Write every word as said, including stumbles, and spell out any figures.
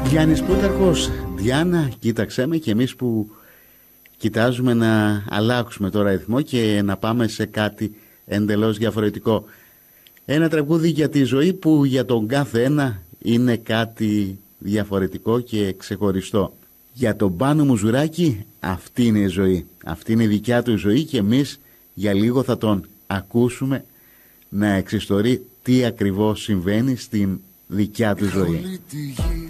Γιάννης Πούταρχος, Διάννα, κοίταξέ με, και εμείς που κοιτάζουμε να αλλάξουμε το ρυθμό και να πάμε σε κάτι εντελώς διαφορετικό. Ένα τραγούδι για τη ζωή που για τον κάθε ένα είναι κάτι διαφορετικό και ξεχωριστό. Για τον Πάνο Μουζουράκη αυτή είναι η ζωή. Αυτή είναι η δικιά του ζωή και εμείς για λίγο θα τον ακούσουμε να εξιστορεί τι ακριβώς συμβαίνει στην δικιά του ζωή.